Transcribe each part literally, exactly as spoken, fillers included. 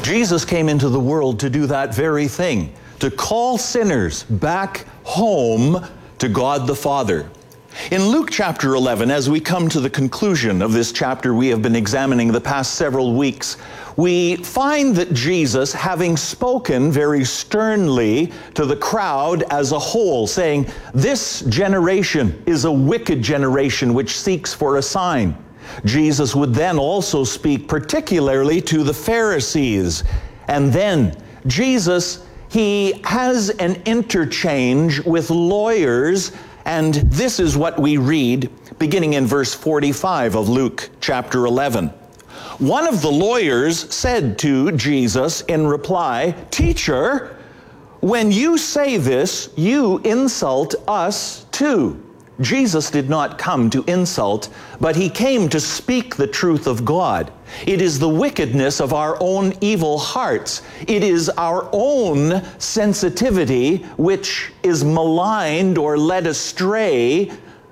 Jesus came into the world to do that very thing, to call sinners back home to God the Father. In Luke chapter eleven, as we come to the conclusion of this chapter we have been examining the past several weeks, we find that Jesus, having spoken very sternly to the crowd as a whole, saying, "This generation is a wicked generation which seeks for a sign," Jesus would then also speak particularly to the Pharisees. And then Jesus, he has an interchange with lawyers. And this is what we read beginning in verse forty-five of Luke chapter eleven. One of the lawyers said to Jesus in reply, "Teacher, when you say this, you insult us too." Jesus did not come to insult, but he came to speak the truth of God. It is the wickedness of our own evil hearts. It is our own sensitivity which is maligned or led astray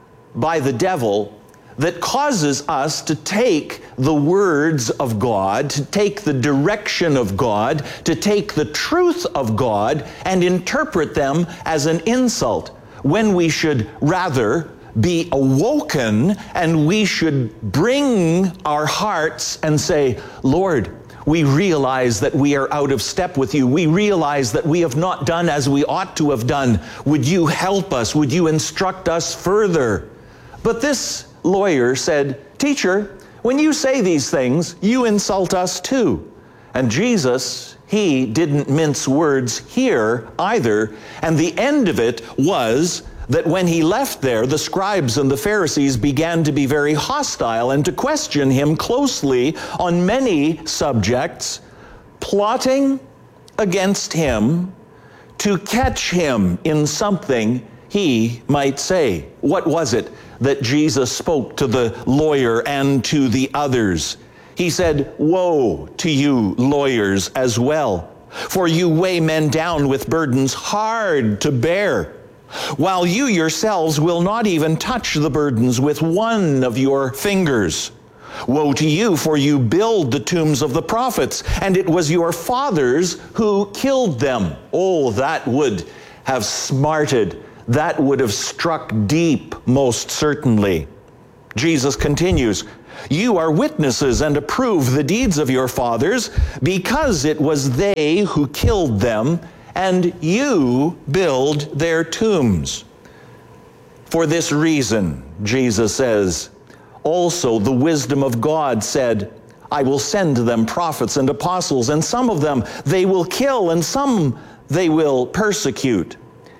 by the devil that causes us to take the words of God, to take the direction of God, to take the truth of God and interpret them as an insult, when we should rather be awoken and we should bring our hearts and say, "Lord, we realize that we are out of step with you. We realize that we have not done as we ought to have done. Would you help us? Would you instruct us further?" But this lawyer said, "Teacher, when you say these things, you insult us too." And Jesus, he didn't mince words here either. And the end of it was that when he left there, the scribes and the Pharisees began to be very hostile and to question him closely on many subjects, plotting against him to catch him in something he might say. What was it that Jesus spoke to the lawyer and to the others? He said, "Woe to you, lawyers, as well, for you weigh men down with burdens hard to bear, while you yourselves will not even touch the burdens with one of your fingers. Woe to you, for you build the tombs of the prophets, and it was your fathers who killed them." Oh, that would have smarted. That would have struck deep, most certainly. Jesus continues, "You are witnesses and approve the deeds of your fathers, because it was they who killed them, and you build their tombs. For this reason," Jesus says, "also the wisdom of God said, I will send to them prophets and apostles, and some of them they will kill, and some they will persecute,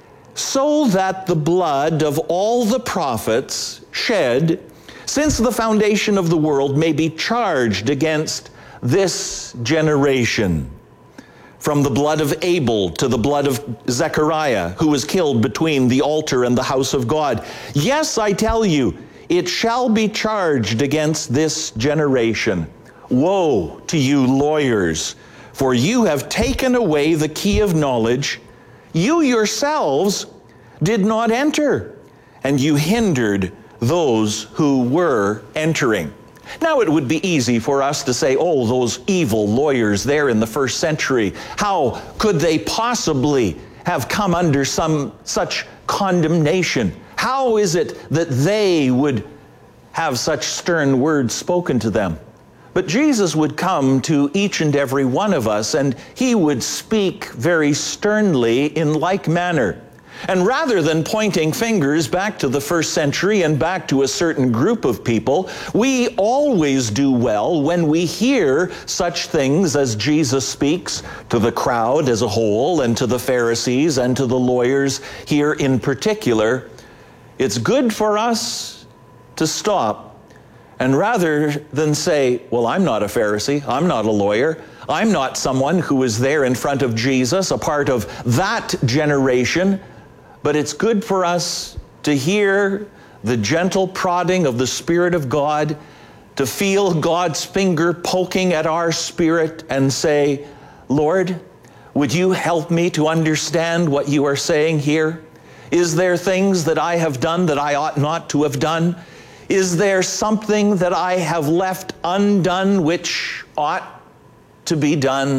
so that the blood of all the prophets shed since the foundation of the world may be charged against this generation. From the blood of Abel to the blood of Zechariah, who was killed between the altar and the house of God. Yes, I tell you, it shall be charged against this generation. Woe to you, lawyers, for you have taken away the key of knowledge. You yourselves did not enter, and you hindered those who were entering." Now, it would be easy for us to say, "Oh, those evil lawyers there in the first century, how could they possibly have come under some such condemnation? How is it that they would have such stern words spoken to them?" But Jesus would come to each and every one of us, and he would speak very sternly in like manner. And rather than pointing fingers back to the first century and back to a certain group of people, we always do well when we hear such things as Jesus speaks to the crowd as a whole and to the Pharisees and to the lawyers here in particular. It's good for us to stop, and rather than say, "Well, I'm not a Pharisee, I'm not a lawyer, I'm not someone who is there in front of Jesus, a part of that generation," but it's good for us to hear the gentle prodding of the Spirit of God, to feel God's finger poking at our spirit and say, "Lord, would you help me to understand what you are saying here? Is there things that I have done that I ought not to have done? Is there something that I have left undone which ought to be done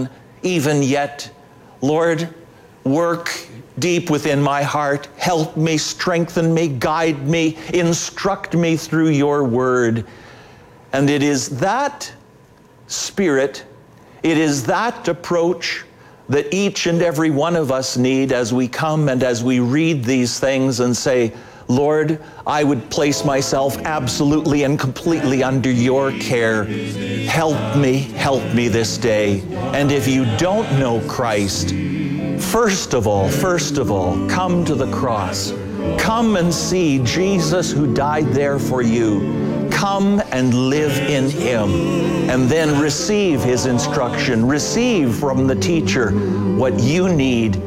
even yet. Lord, work deep within my heart. Help me, strengthen me, guide me, instruct me through your word. And it is that spirit, it is that approach that each and every one of us need as we come and as we read these things and say, Lord, I would place myself absolutely and completely under your care. Help me, help me this day. And if you don't know Christ, first of all, first of all, come to the cross. Come and see Jesus who died there for you. Come and live in him, and then receive his instruction. Receive from the teacher what you need